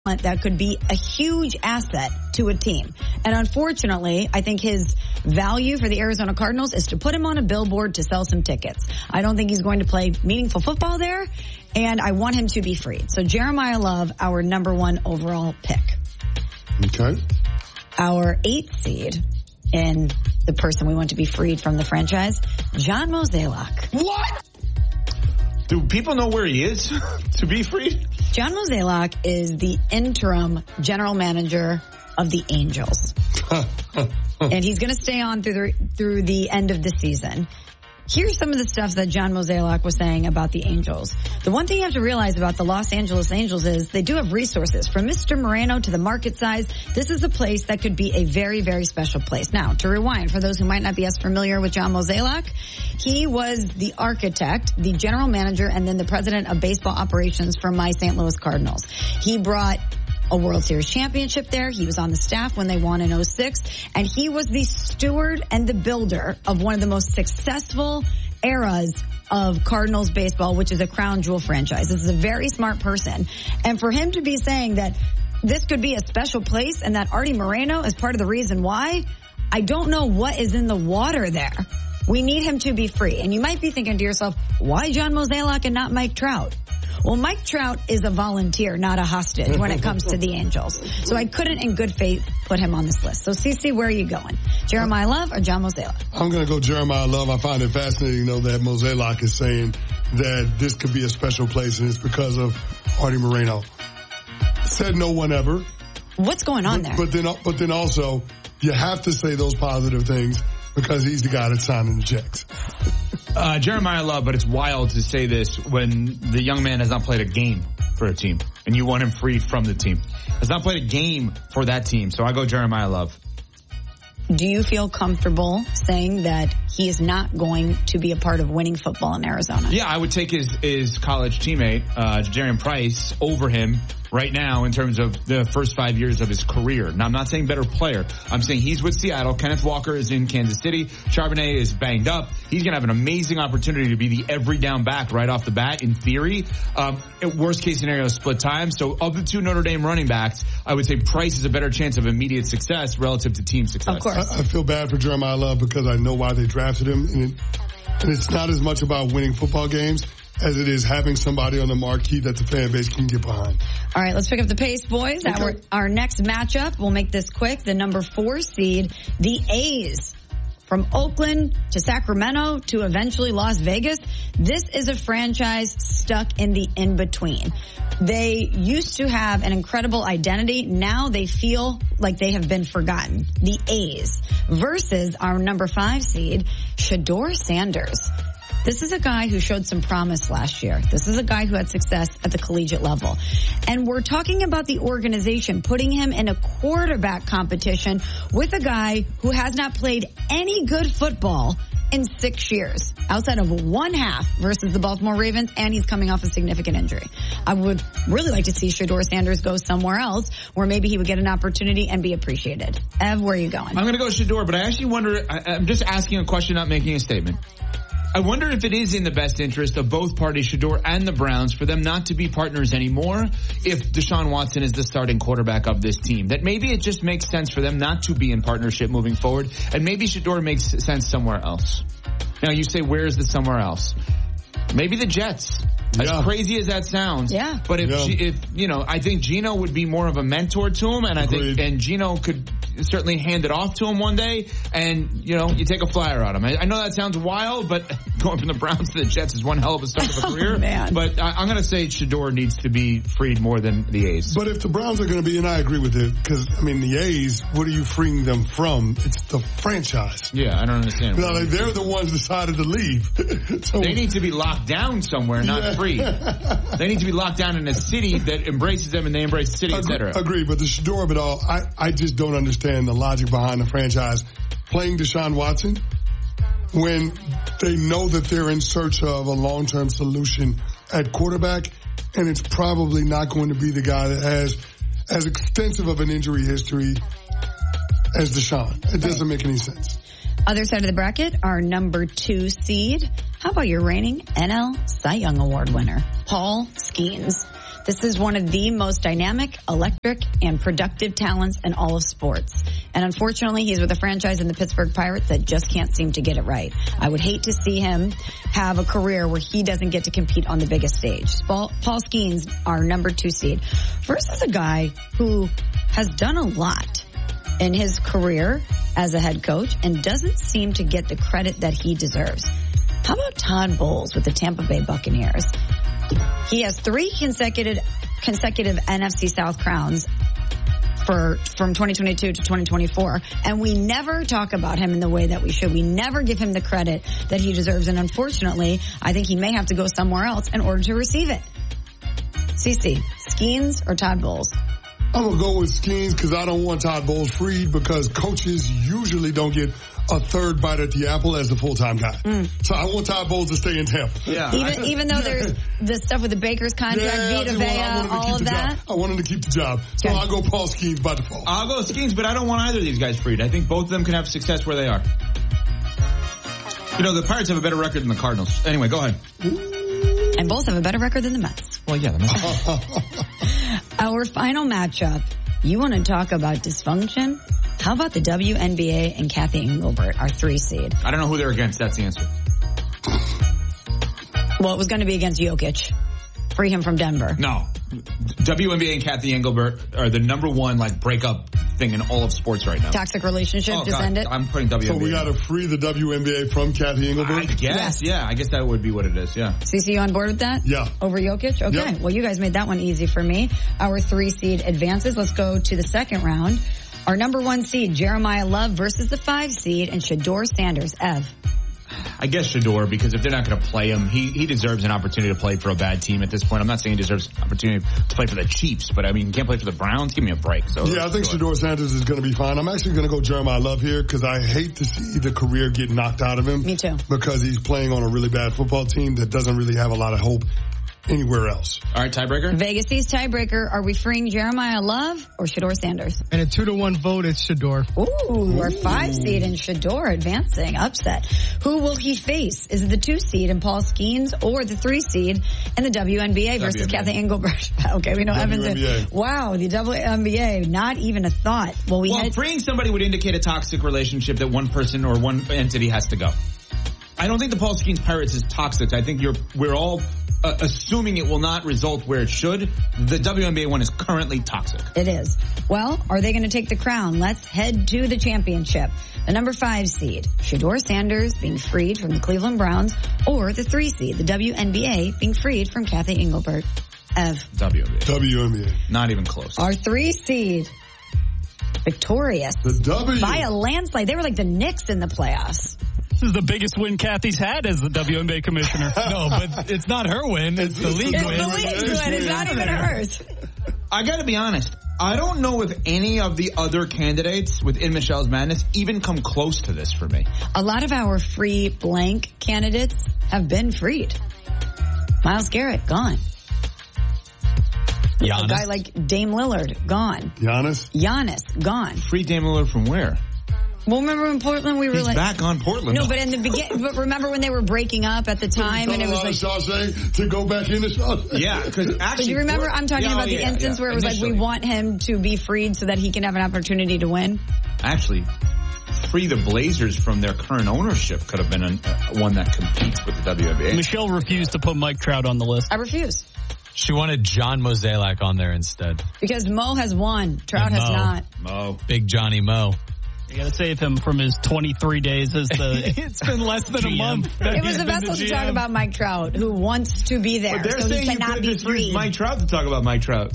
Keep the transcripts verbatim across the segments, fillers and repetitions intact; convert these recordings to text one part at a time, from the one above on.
that could be a huge asset to a team. And unfortunately, I think his value for the Arizona Cardinals is to put him on a billboard to sell some tickets. I don't think he's going to play meaningful football there, and I want him to be freed. So Jeremiah Love, our number one overall pick. Okay. Our eighth seed in the person we want to be freed from the franchise, John Mozeliak. What? Do people know where he is to be freed? John Mozeliak is the interim general manager of the Angels. And he's going to stay on through the, through the end of the season. Here's some of the stuff that John Mozeliak was saying about the Angels. The one thing you have to realize about the Los Angeles Angels is they do have resources. From Mister Moreno to the market size, this is a place that could be a very, very special place. Now, to rewind, for those who might not be as familiar with John Mozeliak, he was the architect, the general manager, and then the president of baseball operations for my Saint Louis Cardinals. He brought a World Series championship there. He was on the staff when they won in oh six, and he was the steward and the builder of one of the most successful eras of Cardinals baseball, which is a crown jewel franchise. This is a very smart person. And for him to be saying that this could be a special place and that Artie Moreno is part of the reason why, I don't know what is in the water there. We need him to be free. And you might be thinking to yourself, why John Mozeliak and not Mike Trout? Well, Mike Trout is a volunteer, not a hostage when it comes to the Angels. So I couldn't in good faith put him on this list. So, Cece, where are you going? Jeremiah Love or John Mozeliak? I'm going to go Jeremiah Love. I find it fascinating, though, that Mozeliak is saying that this could be a special place, and it's because of Artie Moreno. Said no one ever. What's going on but, there? But then, but then also, you have to say those positive things because he's the guy that's signing the checks. Uh, Jeremiah Love, but it's wild to say this when the young man has not played a game for a team, and you want him freed from the team. Has not played a game for that team, so I go Jeremiah Love. Do you feel comfortable saying that he is not going to be a part of winning football in Arizona? Yeah, I would take his, his college teammate, uh, Jerian Price, over him right now in terms of the first five years of his career. Now, I'm not saying better player. I'm saying he's with Seattle. Kenneth Walker is in Kansas City. Charbonnet is banged up. He's going to have an amazing opportunity to be the every down back right off the bat, in theory. Um, worst case scenario, split time. So of the two Notre Dame running backs, I would say Price is a better chance of immediate success relative to team success. Of course. I, I feel bad for Jeremiah Love because I know why they drafted him. And, it, and it's not as much about winning football games as it is having somebody on the marquee that the fan base can get behind. All right, let's pick up the pace, boys. Okay. Our, our next matchup, we'll make this quick. The number four seed, the A's. From Oakland to Sacramento to eventually Las Vegas, this is a franchise stuck in the in-between. They used to have an incredible identity. Now they feel like they have been forgotten. The A's versus our number five seed, Shedeur Sanders. This is a guy who showed some promise last year. This is a guy who had success at the collegiate level. And we're talking about the organization putting him in a quarterback competition with a guy who has not played any good football in six years, outside of one half versus the Baltimore Ravens, and he's coming off a significant injury. I would really like to see Shedeur Sanders go somewhere else where maybe he would get an opportunity and be appreciated. Ev, where are you going? I'm going to go Shedeur, but I actually wonder, I, I'm just asking a question, not making a statement. I wonder if it is in the best interest of both parties, Shedeur and the Browns, for them not to be partners anymore if Deshaun Watson is the starting quarterback of this team. That maybe it just makes sense for them not to be in partnership moving forward, and maybe Shedeur makes sense somewhere else. Now, you say, where is the somewhere else? Maybe the Jets. Yeah. As crazy as that sounds. Yeah. But if, yeah. if, you know, I think Geno would be more of a mentor to him, and I Agreed. think, and Geno could certainly hand it off to him one day, and, you know, you take a flyer on him. I, I know that sounds wild, but going from the Browns to the Jets is one hell of a start of a career. Oh, man. But I, I'm going to say Shedeur needs to be freed more than the A's. But if the Browns are going to be, and I agree with it, because, I mean, the A's, what are you freeing them from? It's the franchise. Yeah, I don't understand. You know, like, they're the ones decided to leave. So, they need to be locked down somewhere, not yeah. free. They need to be locked down in a city that embraces them and they embrace the city, et cetera. Agreed, but the Shedeur of it all, I, I just don't understand the logic behind the franchise playing Deshaun Watson when they know that they're in search of a long-term solution at quarterback, and it's probably not going to be the guy that has as extensive of an injury history as Deshaun. It doesn't make any sense. Other side of the bracket, our number two seed. How about your reigning N L Cy Young Award winner, Paul Skeens? This is one of the most dynamic, electric, and productive talents in all of sports. And unfortunately, he's with a franchise in the Pittsburgh Pirates that just can't seem to get it right. I would hate to see him have a career where he doesn't get to compete on the biggest stage. Paul, Paul Skeens, our number two seed, versus a guy who has done a lot in his career as a head coach and doesn't seem to get the credit that he deserves. How about Todd Bowles with the Tampa Bay Buccaneers? He has three consecutive consecutive N F C South crowns for from twenty twenty-two to twenty twenty-four, and we never talk about him in the way that we should. We never give him the credit that he deserves, and unfortunately, I think he may have to go somewhere else in order to receive it. Cece, Skeens or Todd Bowles? I'm going to go with Skeens because I don't want Todd Bowles freed because coaches usually don't get a third bite at the apple as the full-time guy. Mm. So I want Todd Bowles to stay in Tampa. Yeah. Even, even though there's the stuff with the Baker's contract, yeah, Vita Vea, all of that. Job. I want him to keep the job. So okay. I'll go Paul Skeens by default. I'll go Skeens, but I don't want either of these guys freed. I think both of them can have success where they are. You know, the Pirates have a better record than the Cardinals. Anyway, go ahead. And both have a better record than the Mets. Well, yeah, the Mets. Our final matchup. You want to talk about dysfunction? How about the W N B A and Kathy Engelbert, our three seed? I don't know who they're against. That's the answer. Well, it was going to be against Jokic. Free him from Denver. No. W N B A and Kathy Engelbert are the number one, like, breakup thing in all of sports right now. Toxic relationship, oh, just God. end it? I'm putting W N B A. So we got to free the W N B A from Kathy Engelbert? I guess, yes. yeah. I guess that would be what it is, yeah. Cece, you on board with that? Yeah. Over Jokic? Okay. Yep. Well, you guys made that one easy for me. Our three seed advances. Let's go to the second round. Our number one seed, Jeremiah Love versus the five seed, and Shedeur Sanders. Ev. I guess Shedeur, because if they're not going to play him, he, he deserves an opportunity to play for a bad team at this point. I'm not saying he deserves an opportunity to play for the Chiefs, but I mean, he can't play for the Browns. Give me a break. So yeah, I think Shedeur Sanders is going to be fine. I'm actually going to go Jeremiah Love here because I hate to see the career get knocked out of him. Me too. Because he's playing on a really bad football team that doesn't really have a lot of hope anywhere else. All right, tiebreaker? Vegas East tiebreaker. Are we freeing Jeremiah Love or Shedeur Sanders? And a two to one vote, it's Shedeur. Ooh, Ooh. Our five seed and Shedeur advancing. Upset. Who will he face? Is it the two seed and Paul Skeens or the three seed and the W N B A versus W N B A. Kathy Engelbert? Okay, we know W N B A. Evans. Wow, the W N B A. Not even a thought. Well, we well had- freeing somebody would indicate a toxic relationship that one person or one entity has to go. I don't think the Paul Skeens Pirates is toxic. I think you're we're all uh, assuming it will not result where it should. The W N B A one is currently toxic. It is. Well, are they going to take the crown? Let's head to the championship. The number five seed, Shedeur Sanders being freed from the Cleveland Browns, or the three seed, the W N B A being freed from Kathy Engelbert. Ev. W N B A. W N B A. Not even close. Our three seed, victorious. The W. By a landslide. They were like the Knicks in the playoffs. This is the biggest win Kathy's had as the W N B A commissioner. No, but it's not her win. It's the league It's win. the league's win. It's not even hers. I gotta be honest. I don't know if any of the other candidates within Michelle's Madness even come close to this for me. A lot of our free blank candidates have been freed. Myles Garrett, gone. Giannis. A guy like Dame Lillard, gone. Giannis? Giannis, gone. Free Dame Lillard from where? Well, remember in Portland we were He's like... back on Portland. No, but in the beginning, but remember when they were breaking up at the time and it was like... Shawshank to go back into Shawshank. Yeah, because actually... But you remember, I'm talking yeah, about oh, the yeah, instance yeah. where it was Initially. like we want him to be freed so that he can have an opportunity to win? Actually, free the Blazers from their current ownership could have been an, uh, one that competes with the W N B A. Michelle refused to put Mike Trout on the list. I refuse. She wanted John Mozeliak on there instead. Because Mo has won. Trout And has Mo. not. Mo. Big Johnny Mo. You gotta save him from his twenty-three days as the It's been less than G M. a month. It was a vessel to talk about Mike Trout, who wants to be there, But they're so he saying you cannot could be have just used freed. Mike Trout to talk about Mike Trout.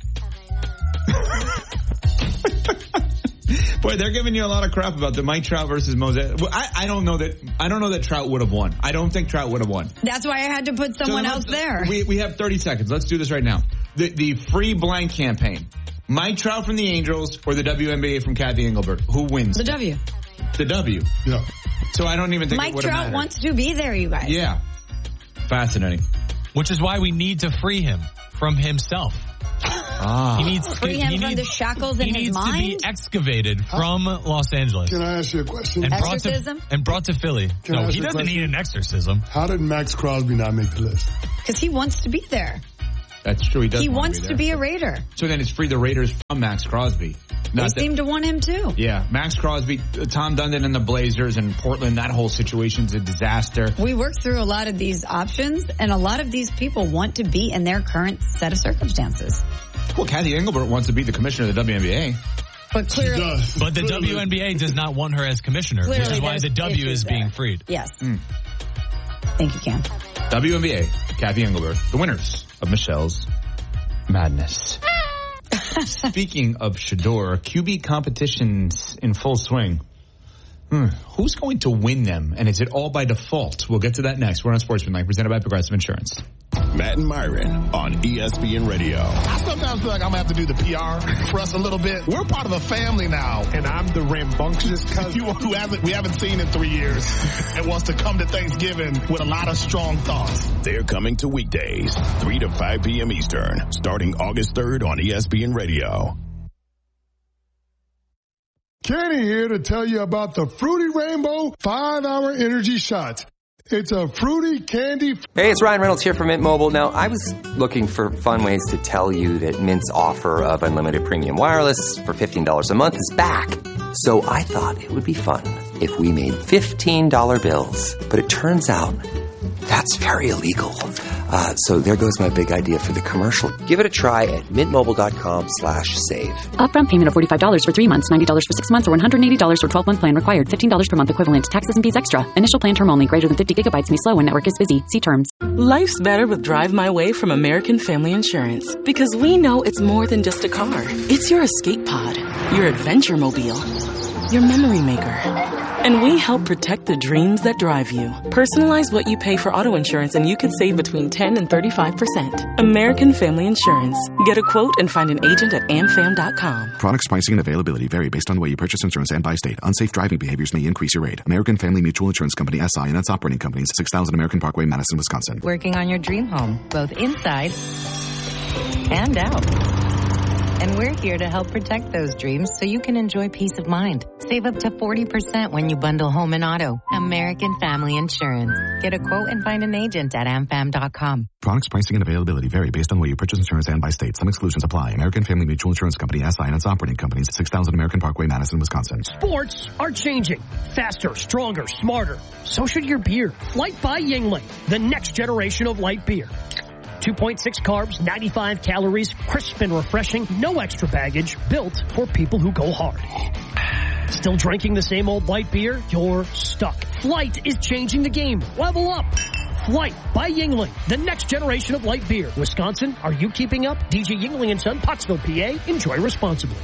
Boy, they're giving you a lot of crap about the Mike Trout versus Moses. Well, I, I don't know that. I don't know that Trout would have won. I don't think Trout would have won. That's why I had to put someone So else let's- there. We we have thirty seconds. Let's do this right now. The the free blank campaign. Mike Trout from the Angels or the W N B A from Kathy Engelbert. Who wins? The W. The W. Yeah. So I don't even think it Mike would have Trout mattered. wants to be there, you guys. Yeah. Fascinating. Which is why we need to free him from himself. Ah. He needs Free he him from needs, the shackles he in his needs to be mind. excavated from Los Angeles Can I ask you a question? and brought Exorcism? to and brought to Philly. Can I No, ask he you a doesn't question? need an exorcism. How did Max Crosby not make the list? Because he wants to be there. That's true. He does. He want wants to be, to be a Raider. So then it's free the Raiders from Max Crosby. They Not seem that, to want him too. yeah, Max Crosby, Tom Dundon and the Blazers and Portland, that whole situation's a disaster. We worked through a lot of these options, and a lot of these people want to be in their current set of circumstances. Well, Kathy Engelbert wants to be the commissioner of the W N B A. But clearly, But the W N B A does not want her as commissioner, which is why the W is being freed. Yes. Mm. Thank you, Cam. W N B A, Kathy Engelbert, the winners of Michelle's Madness. Speaking of Shador, Q B competitions in full swing. Hmm. Who's going to win them? And is it all by default? We'll get to that next. We're on Sportsmanlike, presented by Progressive Insurance. Matt and Myron on E S P N Radio. I sometimes feel like I'm going to have to do the P R for us a little bit. We're part of a family now. And I'm the rambunctious cousin who haven't, we haven't seen in three years and wants to come to Thanksgiving with a lot of strong thoughts. They're coming to weekdays, three to five p.m. Eastern, starting August third on E S P N Radio. Kenny here to tell you about the Fruity Rainbow five hour Energy Shot. It's a fruity candy. Hey, it's Ryan Reynolds here from Mint Mobile. Now, I was looking for fun ways to tell you that Mint's offer of unlimited premium wireless for fifteen dollars a month is back. So I thought it would be fun if we made fifteen dollar bills. But it turns out that's very illegal. Uh, so there goes my big idea for the commercial. Give it a try at mintmobile.com slash save. Upfront payment of forty-five dollars for three months, ninety dollars for six months, or one hundred eighty dollars for twelve-month plan required. fifteen dollars per month equivalent. Taxes and fees extra. Initial plan term only. Greater than fifty gigabytes may slow when network is busy. See terms. Life's better with Drive My Way from American Family Insurance. Because we know it's more than just a car. It's your escape pod, your adventure mobile, your memory maker. And we help protect the dreams that drive you. Personalize what you pay for auto insurance and you could save between ten and thirty-five percent. American Family Insurance. Get a quote and find an agent at am fam dot com. Products, pricing, and availability vary based on the way you purchase insurance and by state. Unsafe driving behaviors may increase your rate. American Family Mutual Insurance Company, S I and its operating companies, six thousand American Parkway, Madison, Wisconsin. Working on your dream home, both inside and out. And we're here to help protect those dreams so you can enjoy peace of mind. Save up to forty percent when you bundle home and auto. American Family Insurance. Get a quote and find an agent at am fam dot com. Products, pricing, and availability vary based on the way you purchase insurance and by state. Some exclusions apply. American Family Mutual Insurance Company, S I and its operating companies, six thousand American Parkway, Madison, Wisconsin. Sports are changing. Faster, stronger, smarter. So should your beer. Light by Yuengling, the next generation of light beer. two point six carbs, ninety-five calories, crisp and refreshing, no extra baggage, built for people who go hard. Still drinking the same old light beer? You're stuck. Flight is changing the game. Level up. Flight by Yuengling, the next generation of light beer. Wisconsin, are you keeping up? D J Yuengling and Son, Pottsville, P A. Enjoy responsibly.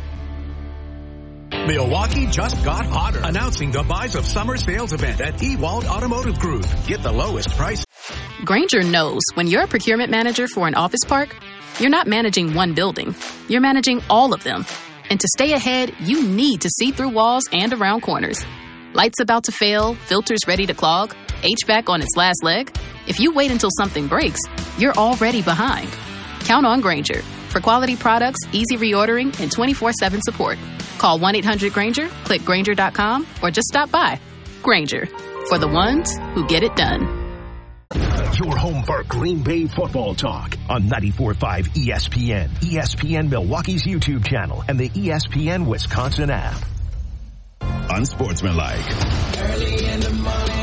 Milwaukee just got hotter. Announcing the Buys of Summer sales event at Ewald Automotive Group. Get the lowest price. Grainger knows when you're a procurement manager for an office park, you're not managing one building. You're managing all of them. And to stay ahead, you need to see through walls and around corners. Lights about to fail, filters ready to clog, H V A C on its last leg. If you wait until something breaks, you're already behind. Count on Grainger for quality products, easy reordering, and twenty-four seven support. Call one eight hundred Grainger, click Grainger dot com, or just stop by. Grainger, for the ones who get it done. Your home for Green Bay football talk on ninety-four point five E S P N, E S P N Milwaukee's YouTube channel, and the E S P N Wisconsin app. Unsportsmanlike. Early in the morning.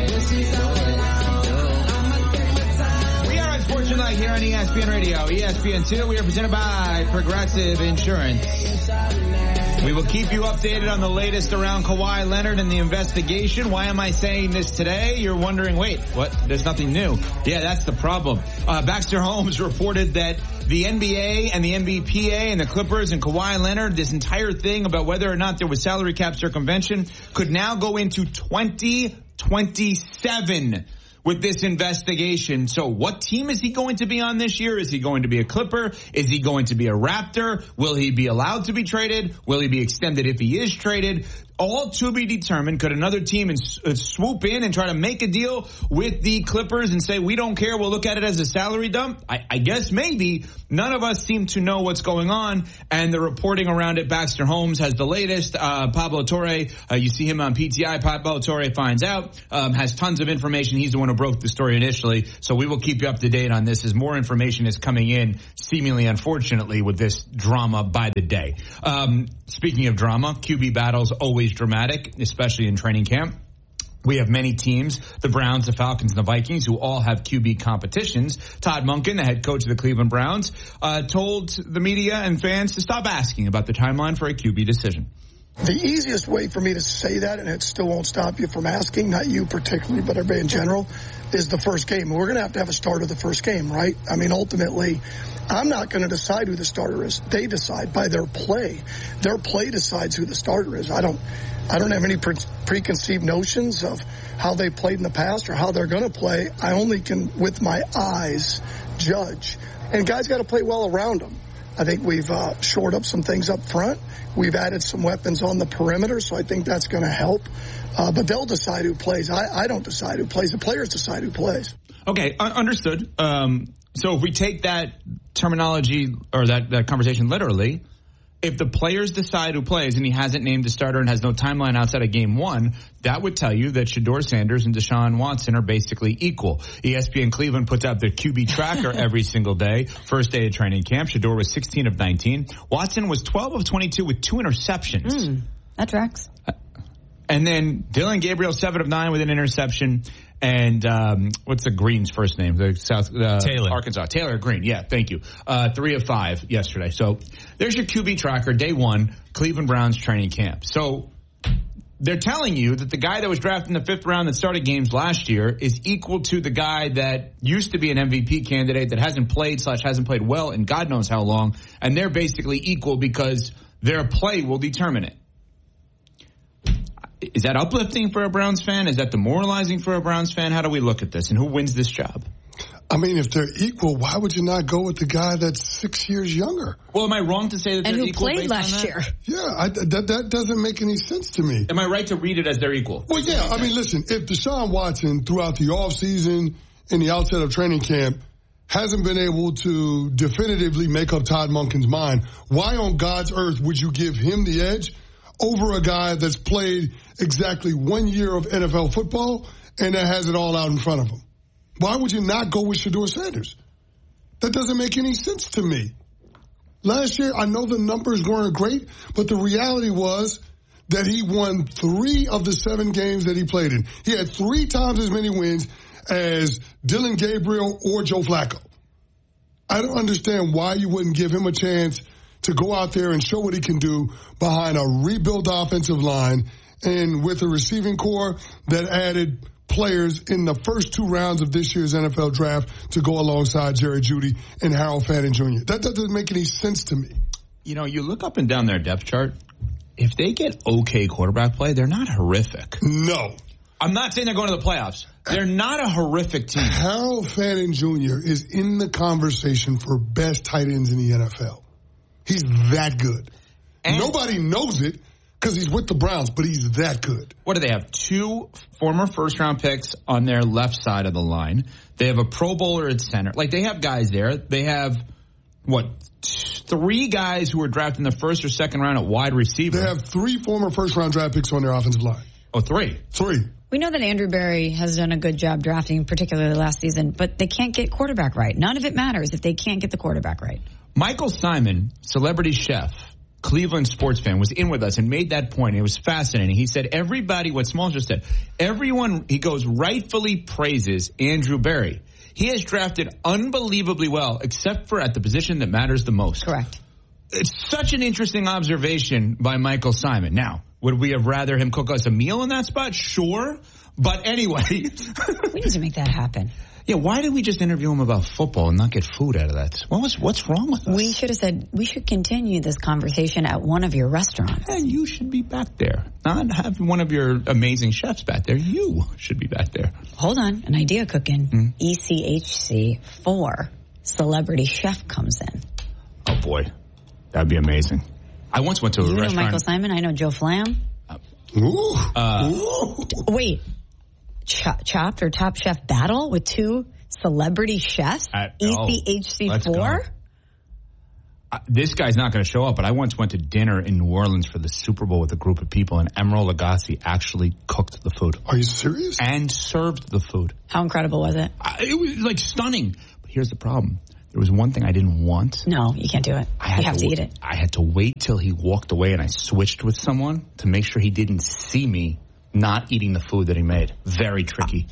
We are Unsportsmanlike here on E S P N Radio, E S P N two. We are presented by Progressive Insurance. We will keep you updated on the latest around Kawhi Leonard and the investigation. Why am I saying this today? You're wondering, wait, what? There's nothing new. Yeah, that's the problem. Uh, Baxter Holmes reported that the N B A and the N B P A and the Clippers and Kawhi Leonard, this entire thing about whether or not there was salary cap circumvention, could now go into twenty twenty-seven with this investigation. So what team is he going to be on this year? Is he going to be a Clipper? Is he going to be a Raptor? Will he be allowed to be traded? Will he be extended if he is traded? All to be determined. Could another team in, uh, swoop in and try to make a deal with the Clippers and say, we don't care, we'll look at it as a salary dump? I, I guess maybe. None of us seem to know what's going on, and the reporting around it, Baxter Holmes has the latest. Uh, Pablo Torre, uh, you see him on P T I. Pablo Torre finds out, um, has tons of information. He's the one who broke the story initially, so we will keep you up to date on this as more information is coming in, seemingly unfortunately, with this drama by the day. Um, speaking of drama, Q B battles always dramatic, especially in training camp. We have many teams, the Browns, the Falcons, and the Vikings, who all have Q B competitions. Todd Monken, the head coach of the Cleveland Browns, uh, told the media and fans to stop asking about the timeline for a Q B decision. The easiest way for me to say that, and it still won't stop you from asking, not you particularly, but everybody in general, is the first game. We're going to have to have a starter the first game, right? I mean, ultimately, I'm not going to decide who the starter is. They decide by their play. Their play decides who the starter is. I don't, I don't have any pre- preconceived notions of how they played in the past or how they're going to play. I only can, with my eyes, judge. And guys got to play well around them. I think we've uh, shored up some things up front. We've added some weapons on the perimeter, so I think that's going to help. Uh, but they'll decide who plays. I, I don't decide who plays. The players decide who plays. Okay, uh, understood. Um, so if we take that terminology or that, that conversation literally, if the players decide who plays and he hasn't named a starter and has no timeline outside of game one, that would tell you that Shedeur Sanders and Deshaun Watson are basically equal. E S P N Cleveland puts out their Q B tracker every single day. First day of training camp, Shedeur was sixteen of nineteen. Watson was twelve of twenty-two with two interceptions. Mm, that tracks. And then Dylan Gabriel, seven of nine with an interception. And um, what's the Green's first name? The South uh, Taylor. Arkansas. Taylor Green. Yeah, thank you. Uh, three of five yesterday. So there's your Q B tracker, day one, Cleveland Browns training camp. So they're telling you that the guy that was drafted in the fifth round that started games last year is equal to the guy that used to be an M V P candidate that hasn't played slash hasn't played well in God knows how long. And they're basically equal because their play will determine it. Is that uplifting for a Browns fan? Is that demoralizing for a Browns fan? How do we look at this? And who wins this job? I mean, if they're equal, why would you not go with the guy that's six years younger? Well, am I wrong to say that and they're who equal? played based last on that? year? Yeah, I, that that doesn't make any sense to me. Am I right to read it as they're equal? Well, yeah. I mean, listen, if Deshaun Watson throughout the offseason and the outset of training camp hasn't been able to definitively make up Todd Monken's mind, why on God's earth would you give him the edge over a guy that's played exactly one year of N F L football and that has it all out in front of him? Why would you not go with Shedeur Sanders? That doesn't make any sense to me. Last year, I know the numbers weren't great, but the reality was that he won three of the seven games that he played in. He had three times as many wins as Dylan Gabriel or Joe Flacco. I don't understand why you wouldn't give him a chance to go out there and show what he can do behind a rebuilt offensive line and with a receiving core that added players in the first two rounds of this year's N F L draft to go alongside Jerry Jeudy and Harold Fannin Junior That doesn't make any sense to me. You know, you look up and down their depth chart. If they get okay quarterback play, they're not horrific. No. I'm not saying they're going to the playoffs. They're not a horrific team. Harold Fannin Junior is in the conversation for best tight ends in the N F L. He's that good. And nobody knows it because he's with the Browns, but he's that good. What do they have? Two former first-round picks on their left side of the line. They have a Pro Bowler at center. Like, they have guys there. They have, what, three guys who were drafted in the first or second round at wide receiver. They have three former first-round draft picks on their offensive line. Oh, three? Three. We know that Andrew Berry has done a good job drafting, particularly last season, but they can't get quarterback right. None of it matters if they can't get the quarterback right. Michael Simon, celebrity chef, Cleveland sports fan, was in with us and made that point. It was fascinating. He said, everybody, what Small just said, everyone, he goes, rightfully praises Andrew Berry. He has drafted unbelievably well, except for at the position that matters the most. Correct. It's such an interesting observation by Michael Simon. Now, would we have rather him cook us a meal in that spot? Sure. But anyway. We need to make that happen. Yeah, why did we just interview him about football and not get food out of that? What was, what's wrong with us? We should have said, we should continue this conversation at one of your restaurants. And you should be back there. Not have one of your amazing chefs back there. You should be back there. Hold on. An idea cooking. Hmm? E C H C four celebrity chef comes in. Oh, boy. That'd be amazing. I once went to a you restaurant. You know Michael Simon. I know Joe Flam. Ooh. Uh, Ooh. Wait, Ch- Chopped or Top Chef battle with two celebrity chefs? At, E C H C four? Uh, this guy's not going to show up, but I once went to dinner in New Orleans for the Super Bowl with a group of people, and Emeril Lagasse actually cooked the food. Are you serious? And served the food. How incredible was it? Uh, it was like stunning. But here's the problem. There was one thing I didn't want. No, you can't do it. I had you have to, to eat it. I had to wait till he walked away, and I switched with someone to make sure he didn't see me not eating the food that he made. Very tricky.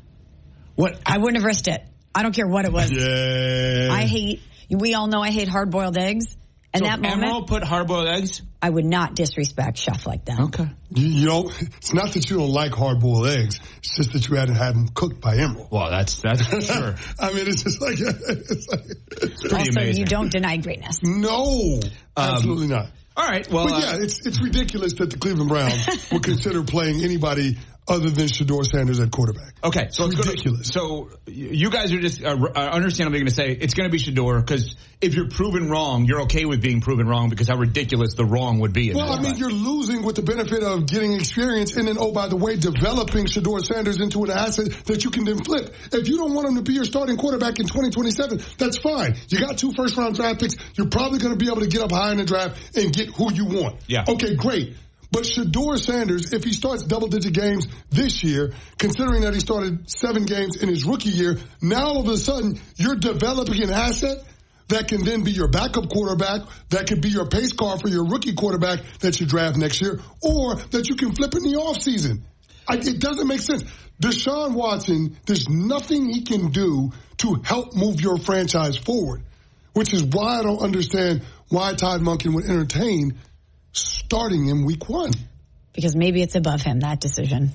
What? I wouldn't have risked it. I don't care what it was. Yeah. I hate, we all know I hate hard-boiled eggs. And so that moment, Emeril put hard-boiled eggs? I would not disrespect Chef like that. Okay. You, you know, it's not that you don't like hard-boiled eggs. It's just that you hadn't had them cooked by Emeril. Well, that's that's for sure. I mean, it's just like it's, like, it's pretty also, amazing. you don't deny greatness. No, absolutely um, not. All right. Well, but yeah, uh, it's it's ridiculous that the Cleveland Browns would consider playing anybody other than Shedeur Sanders at quarterback. Okay, so it's it's ridiculous. Gonna, so you guys are just uh, uh, understandably going to say it's going to be Shedeur because if you're proven wrong, you're okay with being proven wrong because how ridiculous the wrong would be. In well, I mean, you're losing with the benefit of getting experience and then, oh, by the way, developing Shedeur Sanders into an asset that you can then flip. If you don't want him to be your starting quarterback in twenty twenty-seven, that's fine. You got two first-round draft picks. You're probably going to be able to get up high in the draft and get who you want. Yeah. Okay, great. But Shedeur Sanders, if he starts double-digit games this year, considering that he started seven games in his rookie year, now all of a sudden you're developing an asset that can then be your backup quarterback, that could be your pace car for your rookie quarterback that you draft next year, or that you can flip in the offseason. I, it doesn't make sense. Deshaun Watson, there's nothing he can do to help move your franchise forward, which is why I don't understand why Todd Monken would entertain starting him week one. Because maybe it's above him, that decision.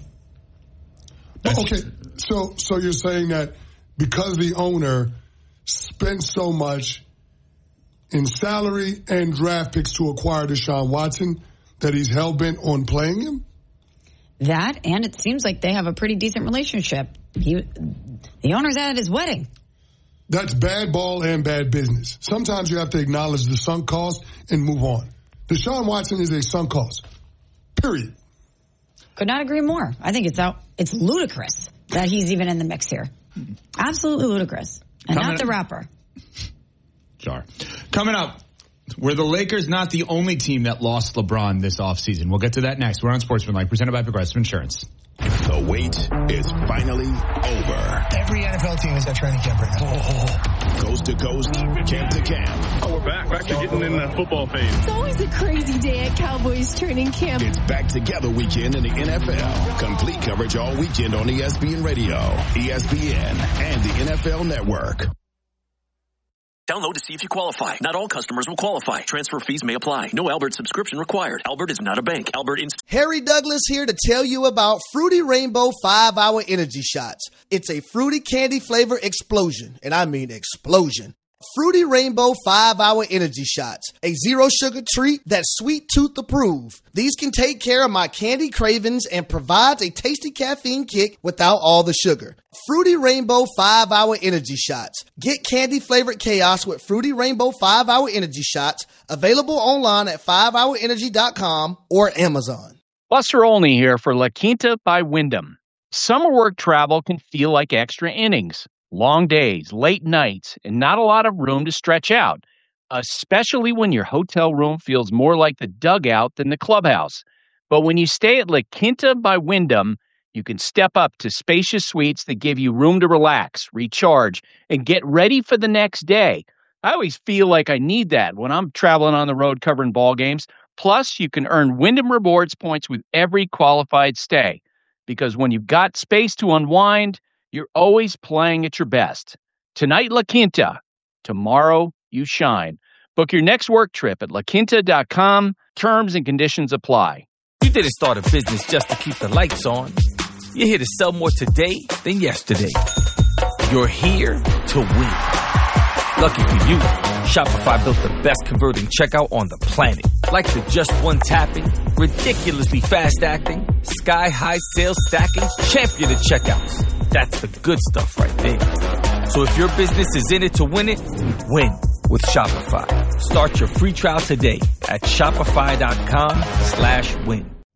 Well, okay, so so you're saying that because the owner spent so much in salary and draft picks to acquire Deshaun Watson that he's hell-bent on playing him? That, and it seems like they have a pretty decent relationship. He, the owner's at his wedding. That's bad ball and bad business. Sometimes you have to acknowledge the sunk cost and move on. Deshaun Watson is a sunk cost. Period. Could not agree more. I think it's out. It's ludicrous that he's even in the mix here. Absolutely ludicrous. And Coming not the up, rapper. Jar. Coming up, were the Lakers not the only team that lost LeBron this offseason? We'll get to that next. We're on Sportsmanlike, presented by Progressive Insurance. The wait is finally over. Every N F L team is at training camp right now. Oh. Coast to coast, camp to camp. Oh, we're back. Back to getting in the football phase. It's always a crazy day at Cowboys training camp. It's back together weekend in the N F L. Complete coverage all weekend on E S P N Radio, E S P N, and the N F L Network. Download to see if you qualify. Not all customers will qualify. Transfer fees may apply. No Albert subscription required. Albert is not a bank. Albert Inst- Harry Douglas here to tell you about Fruity Rainbow five hour Energy Shots. It's a fruity candy flavor explosion, and I mean explosion. Fruity Rainbow five hour Energy Shots, a zero sugar treat that's sweet tooth approved. These can take care of my candy cravings and provides a tasty caffeine kick without all the sugar. Fruity Rainbow five hour Energy Shots. Get candy flavored chaos with Fruity Rainbow five hour Energy Shots, available online at five hour energy dot com or Amazon. Buster Olney here for La Quinta by Wyndham. Summer work travel can feel like extra innings. Long days, late nights, and not a lot of room to stretch out, especially when your hotel room feels more like the dugout than the clubhouse. But when you stay at La Quinta by Wyndham, you can step up to spacious suites that give you room to relax, recharge, and get ready for the next day. I always feel like I need that when I'm traveling on the road covering ball games. Plus, you can earn Wyndham Rewards points with every qualified stay. Because when you've got space to unwind, you're always playing at your best. Tonight, La Quinta. Tomorrow, you shine. Book your next work trip at la quinta dot com. Terms and conditions apply. You didn't start a business just to keep the lights on. You're here to sell more today than yesterday. You're here to win. Lucky for you, Shopify built the best converting checkout on the planet. Like the just one tapping, ridiculously fast acting, sky high sales stacking, champion of checkouts. That's the good stuff right there. So if your business is in it to win it, win with Shopify. Start your free trial today at shopify dot com slash win.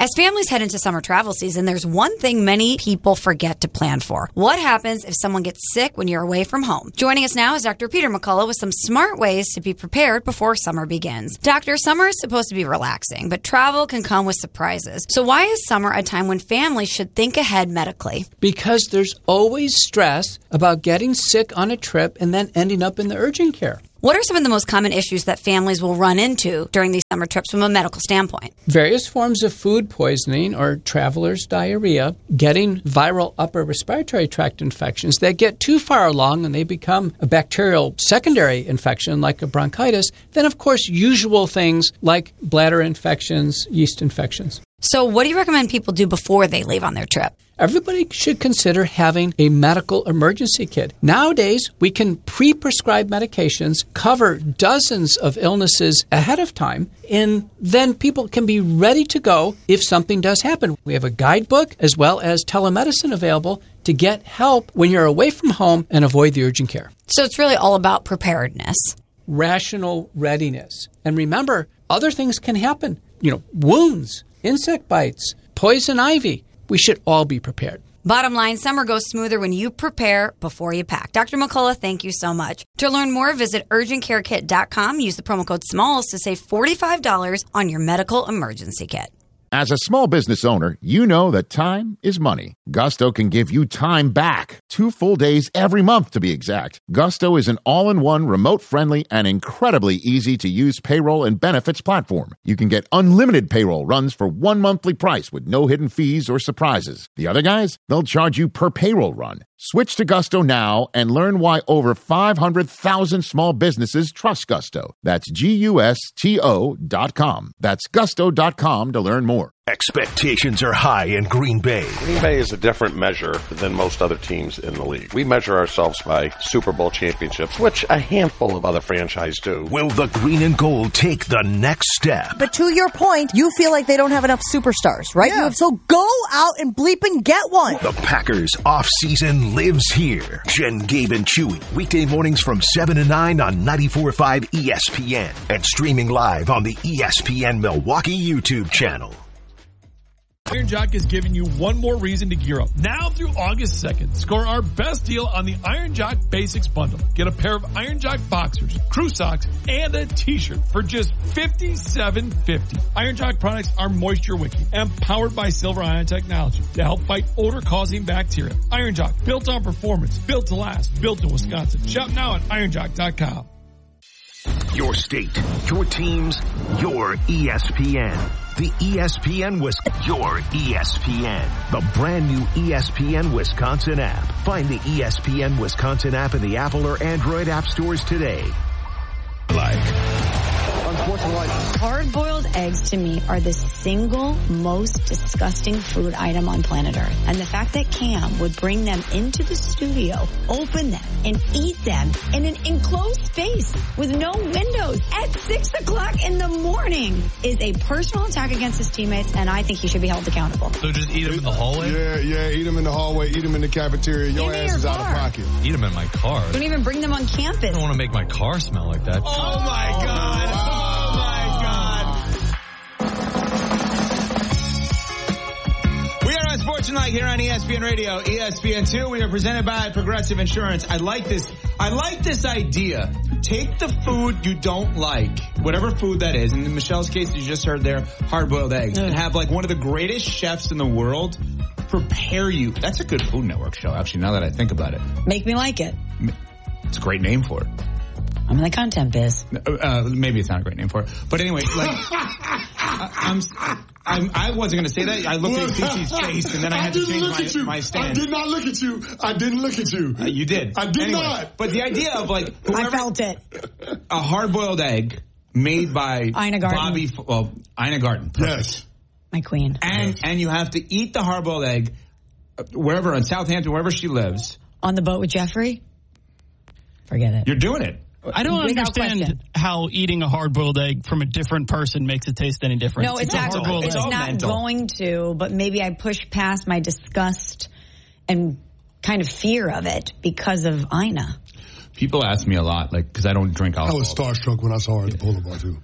As families head into summer travel season, there's one thing many people forget to plan for. What happens if someone gets sick when you're away from home? Joining us now is Doctor Peter McCullough with some smart ways to be prepared before summer begins. Doctor, summer is supposed to be relaxing, but travel can come with surprises. So why is summer a time when families should think ahead medically? Because there's always stress about getting sick on a trip and then ending up in the urgent care. What are some of the most common issues that families will run into during these summer trips from a medical standpoint? Various forms of food poisoning or traveler's diarrhea, getting viral upper respiratory tract infections that get too far along and they become a bacterial secondary infection like a bronchitis. Then, of course, usual things like bladder infections, yeast infections. So what do you recommend people do before they leave on their trip? Everybody should consider having a medical emergency kit. Nowadays, we can pre-prescribe medications, cover dozens of illnesses ahead of time, and then people can be ready to go if something does happen. We have a guidebook as well as telemedicine available to get help when you're away from home and avoid the urgent care. So it's really all about preparedness. Rational readiness. And remember, other things can happen. You know, wounds, insect bites, poison ivy. We should all be prepared. Bottom line, summer goes smoother when you prepare before you pack. Doctor McCullough, thank you so much. To learn more, visit urgent care kit dot com. Use the promo code SMALLS to save forty-five dollars on your medical emergency kit. As a small business owner, you know that time is money. Gusto can give you time back. Two full days every month, to be exact. Gusto is an all-in-one, remote-friendly, and incredibly easy-to-use payroll and benefits platform. You can get unlimited payroll runs for one monthly price with no hidden fees or surprises. The other guys, they'll charge you per payroll run. Switch to Gusto now and learn why over five hundred thousand small businesses trust Gusto. That's G U S T O dot com. That's gusto dot com to learn more. Expectations are high in Green Bay. Green Bay is a different measure than most other teams in the league. We measure ourselves by Super Bowl championships, which a handful of other franchises do. Will the green and gold take the next step? But to your point, you feel like they don't have enough superstars, right? Yeah. So go out and bleep and get one. The Packers off-season lives here. Jen, Gabe, and Chewy. Weekday mornings from seven to nine on ninety-four point five E S P N. And streaming live on the E S P N Milwaukee YouTube channel. Iron Jock is giving you one more reason to gear up. Now through August second, score our best deal on the Iron Jock Basics Bundle. Get a pair of Iron Jock boxers, crew socks, and a t-shirt for just fifty-seven fifty. Iron Jock products are moisture wicking and powered by Silver Ion technology to help fight odor-causing bacteria. Iron Jock, built on performance, built to last, built in Wisconsin. Shop now at iron jock dot com. Your state, your teams, your E S P N. The E S P N Wisconsin, your E S P N. The brand new E S P N Wisconsin app. Find the E S P N Wisconsin app in the Apple or Android app stores today. Like. Hard-boiled eggs to me are the single most disgusting food item on planet Earth. And the fact that Cam would bring them into the studio, open them, and eat them in an enclosed space with no windows at six o'clock in the morning is a personal attack against his teammates, and I think he should be held accountable. So just eat them in the hallway? Yeah, yeah, eat them in the hallway, eat them in the cafeteria. Your ass is out of pocket. Eat them in my car. Don't even bring them on campus. I don't want to make my car smell like that. Oh, my God. Oh, my God. We are on Sports Tonight here on E S P N Radio, E S P N two. We are presented by Progressive Insurance. I like this. I like this idea. Take the food you don't like, whatever food that is. In Michelle's case, you just heard there, hard-boiled eggs. Mm. And have like one of the greatest chefs in the world prepare you. That's a good Food Network show, actually, now that I think about it. Make me like it. It's a great name for it. I'm in the content biz. Uh, maybe it's not a great name for it. But anyway, like, I, I'm, I'm, I wasn't going to say that. I looked at Cece's face, and then I had I to change my, my stand. I did not look at you. I didn't look at you. Uh, you did. I did anyway, not. But the idea of, like, whoever, I felt it. A hard-boiled egg made by Ina Garten. Bobby, well, Ina Garten. Perfect. Yes. My queen. And, yes. and you have to eat the hard-boiled egg wherever, in Southampton, wherever she lives. On the boat with Jeffrey? Forget it. You're doing it. I don't Without understand question. how eating a hard-boiled egg from a different person makes it taste any different. No, it's, it's not, it's not mental. going to, but maybe I push past my disgust and kind of fear of it because of Ina. People ask me a lot, like, because I don't drink alcohol. I was starstruck when I saw her at the Polar Bar, too.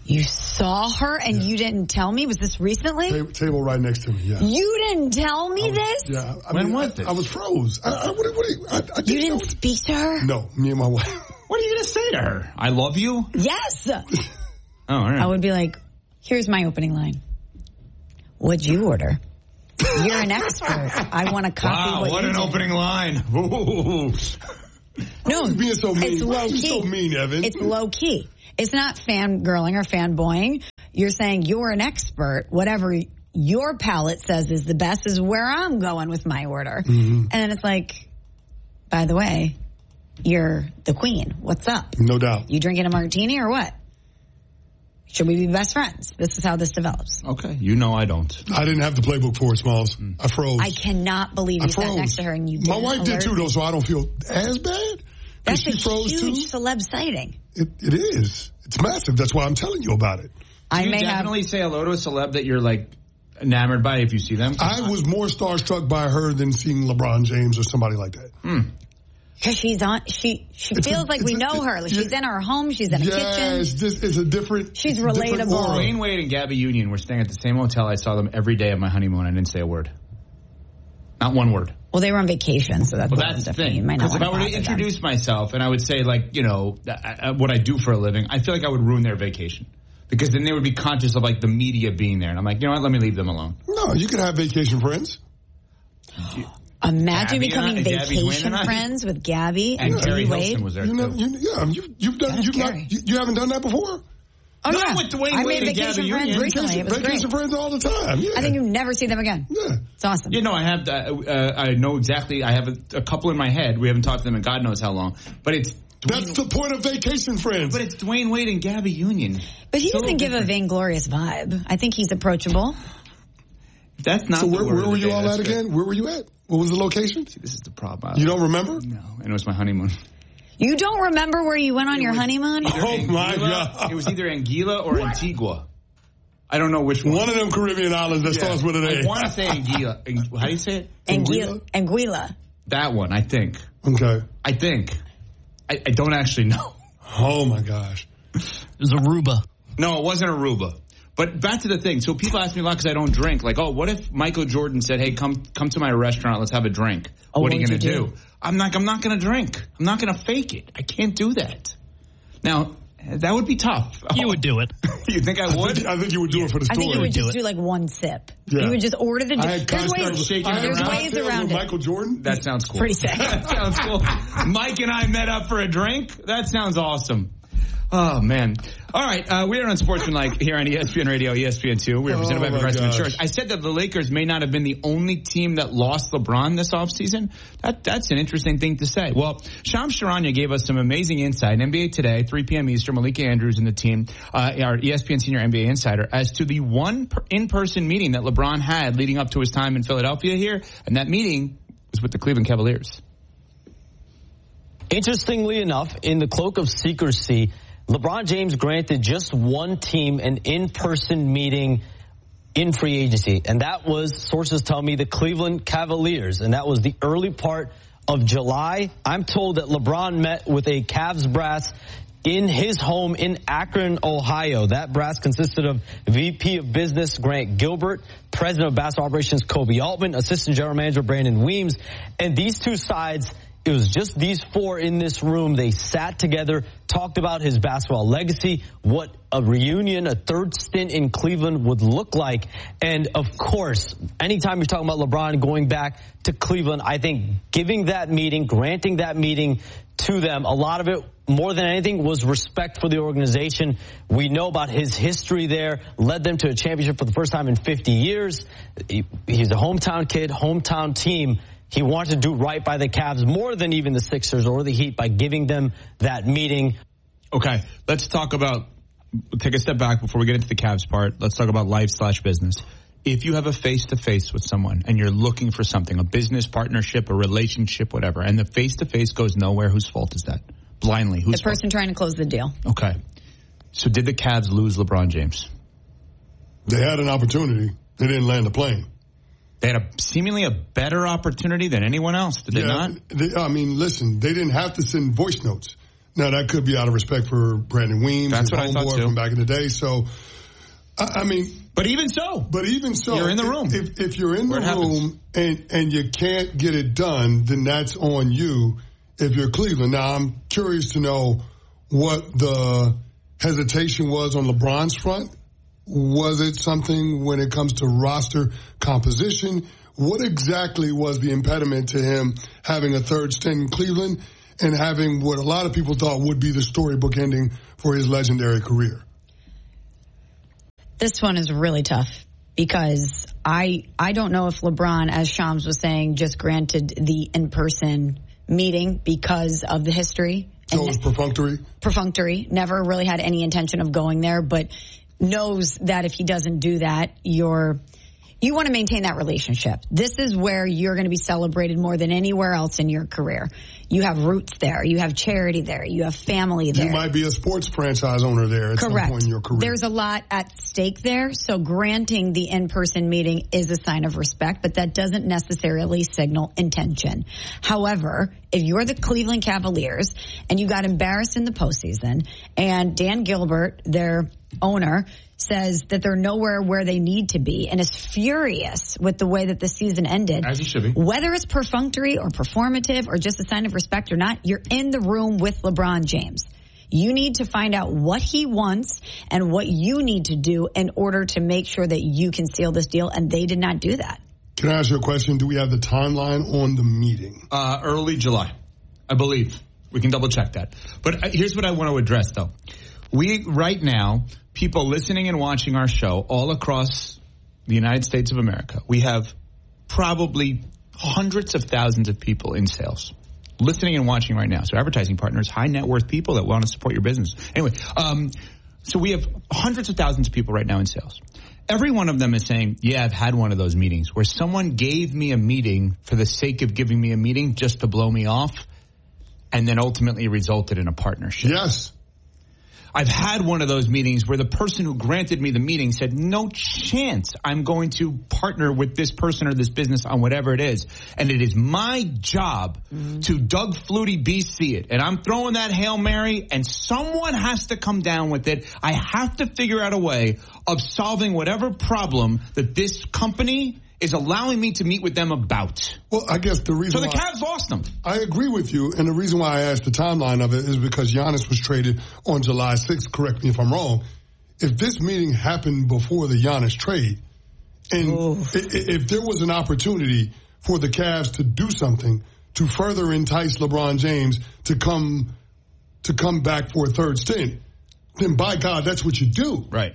You saw her and yeah. you didn't tell me? Was this recently? Ta- table right next to me, yeah. You didn't tell me was, this? Yeah. I when mean, was I, this? I was froze. I, I, what, what, I, I you didn't know. speak to her? No, me and my wife. What are you going to say to her? I love you? Yes. Oh, all right. I would be like, here's my opening line. What'd you order? You're an expert. I want to copy wow, what, what you an did. opening line. Ooh. No, being so mean. it's low key. So mean, Evan. It's low key. It's not fangirling or fanboying. You're saying you're an expert. Whatever your palate says is the best is where I'm going with my order. Mm-hmm. And then it's like, by the way, you're the queen. What's up? No doubt. You drinking a martini or what? Should we be best friends? This is how this develops. Okay. You know I don't. I didn't have the playbook for it, Smalls. Mm. I froze. I cannot believe you sat next to her and you didn't. My wife did too, though, so I don't feel as bad. That's a froze huge too. celeb sighting. It, it is. It's massive. That's why I'm telling you about it. Do I you may definitely have... say hello to a celeb that you're like enamored by if you see them? I was more starstruck by her than seeing LeBron James or somebody like that. Hmm. Because she's on, she she it's feels a, like we a, know her. Like yeah, she's in her home. She's in a yeah, kitchen. It's just it's a different. She's a relatable. Different Dwayne Wade and Gabby Union were staying at the same hotel. I saw them every day of my honeymoon. I didn't say a word. Not one word. Well, they were on vacation, so that's well, that's the thing. Because if I were to introduce them. myself and I would say, like, you know, uh, what I do for a living, I feel like I would ruin their vacation. Because then they would be conscious of, like, the media being there. And I'm like, you know what? Let me leave them alone. No, you could have vacation friends. Imagine Gabby becoming and I, vacation friends with Gabby and, and Carrie Wade. Hilson was there, you know, too. You, yeah, you, you've done. You've not, you, you haven't done that before. Oh, Not yeah. with Dwayne I Wade made and vacation Gabby friends Union. recently. Vacation, It was vacation great. friends all the time. Yeah. I think you never see them again. Yeah. It's awesome. You know, I have. Uh, uh, I know exactly. I have a, a couple in my head. We haven't talked to them in God knows how long. But it's Dwayne, that's the point of vacation friends. But it's Dwayne Wade and Gabby Union. But he so doesn't give different. a vainglorious vibe. I think he's approachable. That's not. So the where, word where were you all at again? Good. Where were you at? What was the location? See, this is the problem. You don't remember? No, and it was my honeymoon. You don't remember where you went on it your honeymoon? Oh Anguilla, my God! It was either Anguilla or what? Antigua. I don't know which one. One of them Caribbean islands that yeah. starts with an A. I want to say Anguilla. How do you say it? Anguilla. Anguilla. That one, I think. Okay. I think. I, I don't actually know. Oh my gosh. It was Aruba. No, it wasn't Aruba. But back to the thing. So people ask me a lot because I don't drink. Like, oh, what if Michael Jordan said, "Hey, come come to my restaurant. Let's have a drink." Oh, what are you going to do? do? I'm not. I'm not going to drink. I'm not going to fake it. I can't do that. Now, that would be tough. You oh. would do it. You think I would? I think, I think you would do yeah. it for the story. I think you would just do, do like one sip. Yeah. You would just order the drink. There's ways, shaking there's around. ways around it. Michael Jordan? That sounds cool. Pretty sick. That sounds cool. Mike and I met up for a drink. That sounds awesome. Oh, man. All right. Uh, we are on Sportsmanlike here on E S P N Radio, E S P N two. We are presented oh by Progressive Insurance. I said that the Lakers may not have been the only team that lost LeBron this offseason. That, that's an interesting thing to say. Well, Shams Charania gave us some amazing insight in N B A Today, three p.m. Eastern. Malika Andrews and the team, uh, our E S P N senior N B A insider, as to the one per- in-person meeting that LeBron had leading up to his time in Philadelphia here. And that meeting was with the Cleveland Cavaliers. Interestingly enough, in the cloak of secrecy, LeBron James granted just one team an in-person meeting in free agency, and that was, sources tell me, the Cleveland Cavaliers, and that was the early part of July. I'm told that LeBron met with a Cavs brass in his home in Akron, Ohio. That brass consisted of V P of Business Grant Gilbert, President of Basketball Operations Kobe Altman, Assistant General Manager Brandon Weems, and these two sides, it was just these four in this room. They sat together, talked about his basketball legacy, what a reunion, a third stint in Cleveland would look like. And, of course, anytime you're talking about LeBron going back to Cleveland, I think giving that meeting, granting that meeting to them, a lot of it, more than anything, was respect for the organization. We know about his history there, led them to a championship for the first time in fifty years. He, he's a hometown kid, hometown team. He wanted to do right by the Cavs more than even the Sixers or the Heat by giving them that meeting. Okay, let's talk about, take a step back before we get into the Cavs part. Let's talk about life slash business. If you have a face-to-face with someone and you're looking for something, a business partnership, a relationship, whatever, and the face-to-face goes nowhere, whose fault is that? Blindly, whose The person fault? trying to close the deal. Okay. So did the Cavs lose LeBron James? They had an opportunity. They didn't land the plane. They had a seemingly a better opportunity than anyone else, did they yeah, not? They, I mean, listen, they didn't have to send voice notes. Now, that could be out of respect for Brandon Weems, That's his what I thought, homeboy too. from back in the day. So, I, I mean... But even so. But even so. You're in the room. If, if you're in Where the it room and, and you can't get it done, then that's on you if you're Cleveland. Now, I'm curious to know what the hesitation was on LeBron's front. Was it something when it comes to roster composition? What exactly was the impediment to him having a third stint in Cleveland and having what a lot of people thought would be the storybook ending for his legendary career? This one is really tough because I I don't know if LeBron, as Shams was saying, just granted the in-person meeting because of the history. So it was perfunctory? Perfunctory. Never really had any intention of going there, but knows that if he doesn't do that, you're... You want to maintain that relationship. This is where you're going to be celebrated more than anywhere else in your career. You have roots there. You have charity there. You have family there. You might be a sports franchise owner there at Correct. some point in your career. There's a lot at stake there. So granting the in-person meeting is a sign of respect, but that doesn't necessarily signal intention. However, if you're the Cleveland Cavaliers and you got embarrassed in the postseason and Dan Gilbert, their owner, says that they're nowhere where they need to be and is furious with the way that the season ended. As he should be. Whether it's perfunctory or performative or just a sign of respect or not, you're in the room with LeBron James. You need to find out what he wants and what you need to do in order to make sure that you can seal this deal, and they did not do that. Can I ask you a question? Do we have the timeline on the meeting? Uh, early July, I believe. We can double check that. But uh, here's what I want to address, though. We, right now, people listening and watching our show all across the United States of America, we have probably hundreds of thousands of people in sales listening and watching right now. So advertising partners, high net worth people that want to support your business. Anyway, um, so we have hundreds of thousands of people right now in sales. Every one of them is saying, yeah, I've had one of those meetings where someone gave me a meeting for the sake of giving me a meeting just to blow me off and then ultimately resulted in a partnership. Yes. I've had one of those meetings where the person who granted me the meeting said, no chance I'm going to partner with this person or this business on whatever it is. And it is my job mm-hmm. to Doug Flutie B C it. And I'm throwing that Hail Mary and someone has to come down with it. I have to figure out a way of solving whatever problem that this company is allowing me to meet with them about. Well, I guess the reason So the why Cavs lost them. I agree with you, and the reason why I asked the timeline of it is because Giannis was traded on July sixth, correct me if I'm wrong. If this meeting happened before the Giannis trade, and if, if there was an opportunity for the Cavs to do something to further entice LeBron James to come to come back for a third stint, then by God, that's what you do. Right.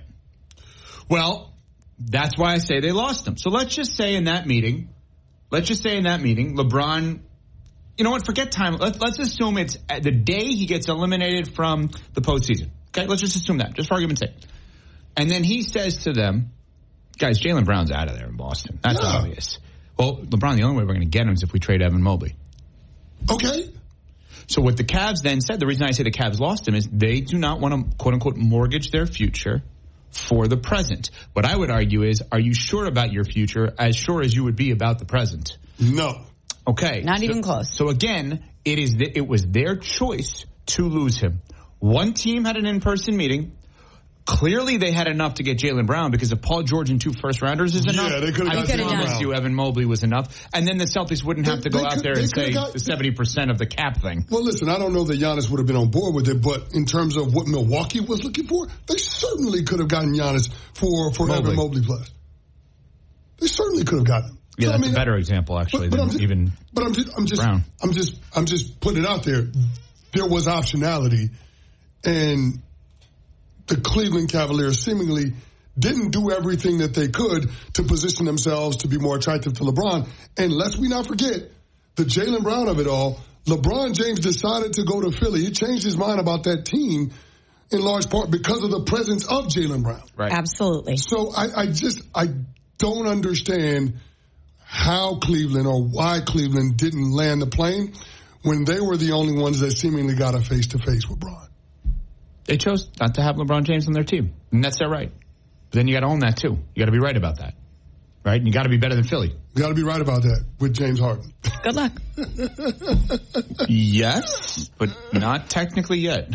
Well, that's why I say they lost him. So let's just say in that meeting, let's just say in that meeting, LeBron, you know what, forget time. Let, let's assume it's the day he gets eliminated from the postseason. Okay, let's just assume that, just for argument's sake. And then he says to them, guys, Jaylen Brown's out of there in Boston. That's yeah. obvious. Well, LeBron, the only way we're going to get him is if we trade Evan Mobley. Okay. So what the Cavs then said, the reason I say the Cavs lost him is they do not want to, quote-unquote, mortgage their future for the present. What I would argue is, are you sure about your future as sure as you would be about the present? No. Okay. Not so, even close. So again, it is the, it was their choice to lose him. One team had an in-person meeting. Clearly, they had enough to get Jaylen Brown because if Paul George and two first-rounders is enough, yeah, they could have I promise you Evan Mobley was enough. And then the Celtics wouldn't they, have to go out could, there and say got, the seventy percent of the cap thing. Well, listen, I don't know that Giannis would have been on board with it, but in terms of what Milwaukee was looking for, they certainly could have gotten Giannis for, for Evan Mobley plus. They certainly could have gotten him. Yeah, so, that's I mean, a better example, actually, but, but than just, even But I'm just, I'm just, Brown. I'm just, I'm just putting it out there. There was optionality, and the Cleveland Cavaliers seemingly didn't do everything that they could to position themselves to be more attractive to LeBron. And lest we not forget, the Jaylen Brown of it all, LeBron James decided to go to Philly. He changed his mind about that team in large part because of the presence of Jaylen Brown. Right. Absolutely. So I, I just, I don't understand how Cleveland or why Cleveland didn't land the plane when they were the only ones that seemingly got a face-to-face with Bron. They chose not to have LeBron James on their team, and that's their right. But then you got to own that, too. You got to be right about that. right? And you got to be better than Philly. You got to be right about that with James Harden. Good luck. Yes, but not technically yet.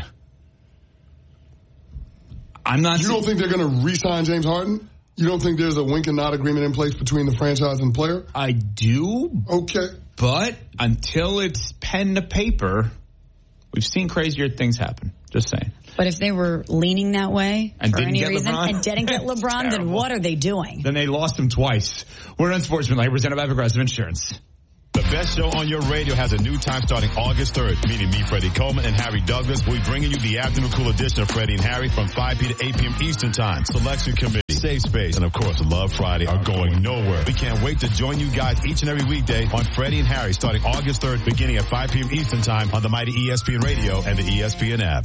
I'm not. You don't think they're going to re-sign James Harden? You don't think there's a wink and nod agreement in place between the franchise and the player? I do. Okay. But until it's pen to paper, we've seen crazier things happen. Just saying. But if they were leaning that way and for any reason LeBron? and didn't get LeBron, then what are they doing? Then they lost him twice. We're Unsportsmanlike, presented by Progressive Insurance. The best show on your radio has a new time starting August third. Meaning me, Freddie Coleman, and Harry Douglas. We'll be bringing you the afternoon cool edition of Freddie and Harry from five p.m. to eight p.m. Eastern Time. Selection Committee, Safe Space, and of course, Love Friday are going nowhere. We can't wait to join you guys each and every weekday on Freddie and Harry starting August third, beginning at five p.m. Eastern Time on the mighty E S P N Radio and the E S P N app.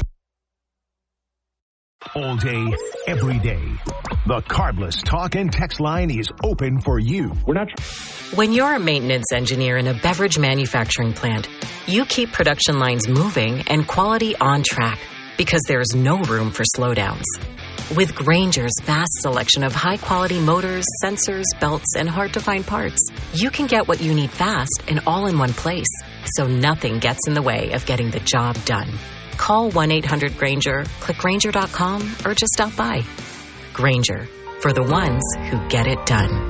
All day, every day. The Carbless Talk and Text line is open for you. We're not. When you're a maintenance engineer in a beverage manufacturing plant, you keep production lines moving and quality on track because there's no room for slowdowns. With Grainger's vast selection of high-quality motors, sensors, belts, and hard-to-find parts, you can get what you need fast and all in one place, so nothing gets in the way of getting the job done. Call one eight hundred Grainger, click Grainger dot com, or just stop by. Grainger, for the ones who get it done.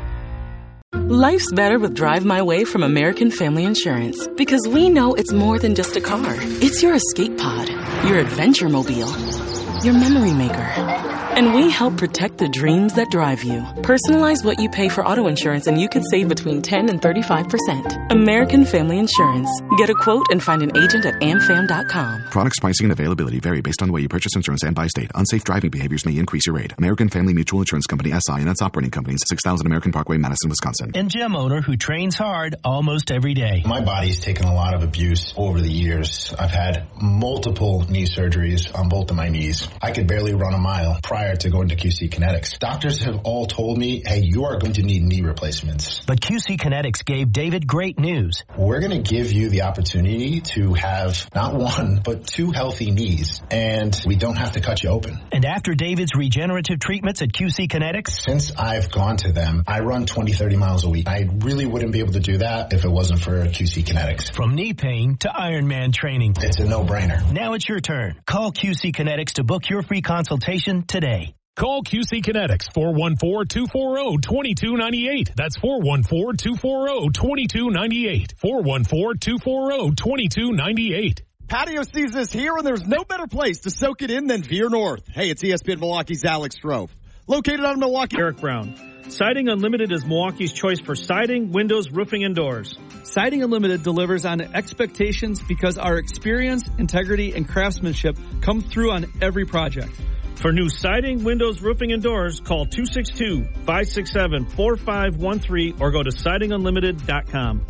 Life's better with Drive My Way from American Family Insurance, because we know it's more than just a car. It's your escape pod, your adventure mobile, your memory maker. And we help protect the dreams that drive you. Personalize what you pay for auto insurance and you can save between ten and thirty-five percent. American Family Insurance. Get a quote and find an agent at am fam dot com. Products, pricing, and availability vary based on the way you purchase insurance and by state. Unsafe driving behaviors may increase your rate. American Family Mutual Insurance Company, S I and its operating companies, six thousand American Parkway, Madison, Wisconsin. And gym owner who trains hard almost every day. My body's taken a lot of abuse over the years. I've had multiple knee surgeries on both of my knees. I could barely run a mile prior to going to Q C Kinetics. Doctors have all told me, hey, you are going to need knee replacements. But Q C Kinetics gave David great news. We're going to give you the opportunity to have not one, but two healthy knees, and we don't have to cut you open. And after David's regenerative treatments at Q C Kinetics? Since I've gone to them, I run twenty, thirty miles a week. I really wouldn't be able to do that if it wasn't for Q C Kinetics. From knee pain to Ironman training. It's a no-brainer. Now it's your turn. Call Q C Kinetics to book your free consultation today. Call Q C Kinetics, four one four, two four zero, two two nine eight. That's four one four, two four zero, two two nine eight. four one four, two four zero, two two nine eight. Patio season is here, and there's no better place to soak it in than Veer North. Hey, it's E S P N Milwaukee's Alex Strofe. Located on Milwaukee. Eric Brown. Siding Unlimited is Milwaukee's choice for siding, windows, roofing, and doors. Siding Unlimited delivers on expectations because our experience, integrity, and craftsmanship come through on every project. For new siding, windows, roofing, and doors, call two six two, five six seven, four five one three or go to siding unlimited dot com.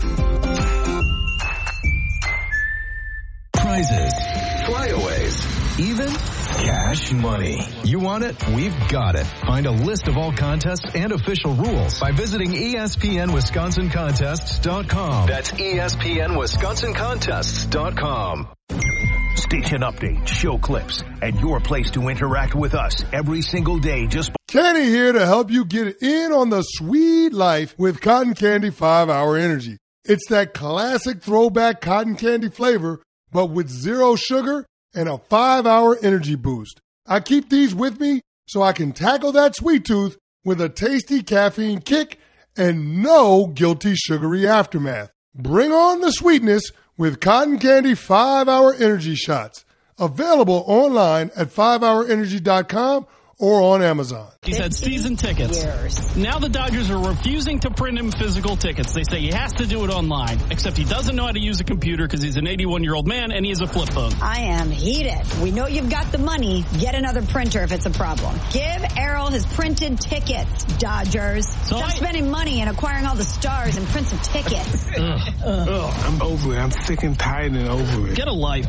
Prizes, flyaways, even cash money. You want it? We've got it. Find a list of all contests and official rules by visiting E S P N Wisconsin Contests dot com. That's E S P N Wisconsin Contests dot com. Station updates, show clips, and your place to interact with us every single day. Just Kenny here to help you get in on the sweet life with Cotton Candy five hour Energy. It's that classic throwback cotton candy flavor, but with zero sugar and a five hour energy boost. I keep these with me so I can tackle that sweet tooth with a tasty caffeine kick and no guilty sugary aftermath. Bring on the sweetness with Cotton Candy five hour Energy Shots. Available online at five hour energy dot com or on Amazon. He said season tickets. Years. Now the Dodgers are refusing to print him physical tickets. They say he has to do it online, except he doesn't know how to use a computer because he's an eighty-one-year-old man and he has a flip phone. I am heated. We know you've got the money. Get another printer if it's a problem. Give Errol his printed tickets, Dodgers. So Stop I, spending money and acquiring all the stars and print some tickets. Ugh. Ugh, I'm over it. I'm sick and tired and over it. Get a life.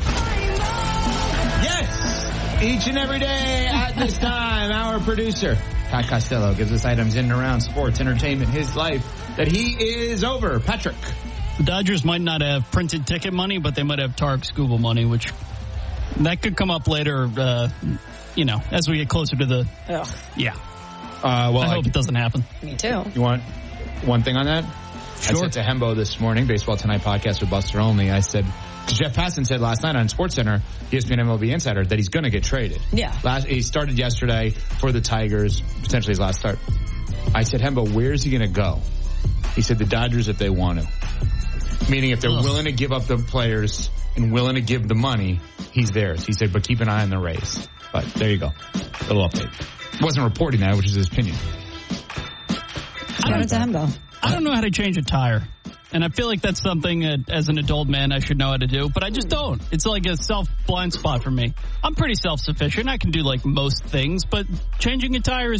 Yes! Each and every day at this time, our producer, Pat Costello, gives us items in and around sports, entertainment, his life, that he is over. Patrick. The Dodgers might not have printed ticket money, but they might have Tarek Skubal money, which that could come up later, uh, you know, as we get closer to the... Ugh. Yeah. Uh, well, I hope like, it doesn't happen. Me too. You want one thing on that? Sure. I said to Hembo this morning, Baseball Tonight podcast with Buster Olney, I said, because Jeff Passan said last night on SportsCenter, E S P N M L B Insider, that he's going to get traded. Yeah. Last, he started yesterday for the Tigers, potentially his last start. I said, Hembo, where is he going to go? He said the Dodgers if they want to. Meaning if they're Ugh. willing to give up the players and willing to give the money, he's theirs. He said, but keep an eye on the Rays. But there you go. Little update. Wasn't reporting that, which is his opinion. I don't, I don't know how to change a tire. And I feel like that's something that, as an adult man, I should know how to do. But I just don't. It's like a self-blind spot for me. I'm pretty self-sufficient. I can do, like, most things. But changing a tire is